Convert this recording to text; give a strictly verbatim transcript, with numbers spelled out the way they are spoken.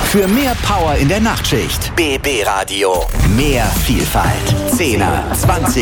Für mehr Power in der Nachtschicht. B B Radio. Mehr Vielfalt. Zehner, zwanziger